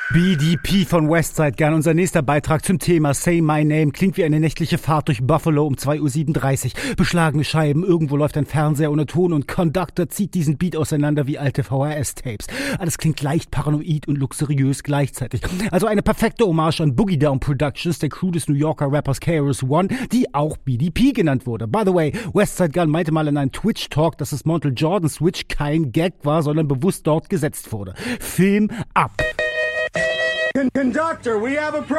BDP von Westside Gun, unser nächster Beitrag zum Thema Say My Name, klingt wie eine nächtliche Fahrt durch Buffalo um 2:37 Uhr. Beschlagene Scheiben, irgendwo läuft ein Fernseher ohne Ton und Conductor zieht diesen Beat auseinander wie alte VHS-Tapes. Alles klingt leicht paranoid und luxuriös gleichzeitig. Also eine perfekte Hommage an Boogie Down Productions, der Crew des New Yorker Rappers KRS-One, die auch BDP genannt wurde. By the way, Westside Gun meinte mal in einem Twitch-Talk, dass das Montel Jordan Switch kein Gag war, sondern bewusst dort gesetzt wurde. Film ab! Conductor, we have a problem.